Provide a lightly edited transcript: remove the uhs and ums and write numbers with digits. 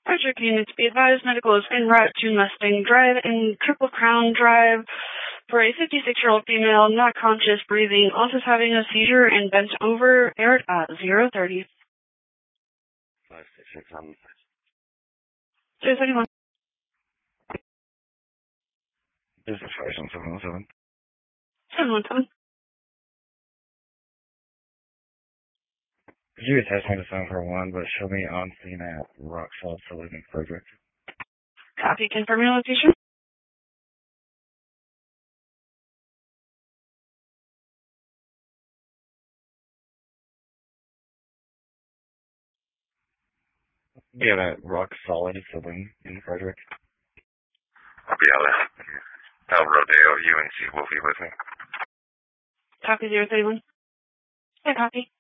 Frederick units, be advised medical is en route to Mustang Drive and Triple Crown Drive for a 56-year-old female, not conscious, breathing, also having a seizure and bent over, air at 030. 566 031. This is 51717. 717. Could you attach me to 741, but show me on scene at Rock Salt Saloon in Frederick? Copy. Confirm your location. Yeah, that Rock Solid Saloon in Frederick. Yeah, El Rodeo, UNC will be with me. Copy 031. Yeah, copy.